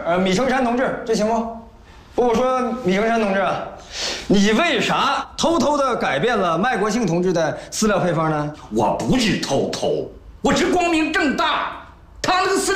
米成山同志，这行不？我说米成山同志啊，你为啥偷偷的改变了麦国庆同志的饲料配方呢？ 我不是偷偷，我是光明正大。他那个饲